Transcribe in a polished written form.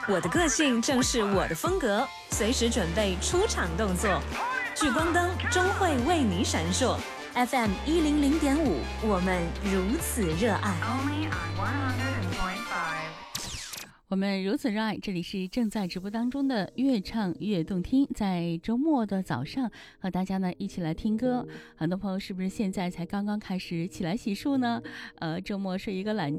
我的个性正是我的风格，随时准备出场动作。聚光灯终会为你闪烁。FM 100.5，我们如此热爱。 我们如此热爱，这里是正在直播当中的越唱越动听，在周末的早上和大家呢一起来听歌。很多朋友是不是现在才刚刚开始起来洗漱呢？周末睡一个懒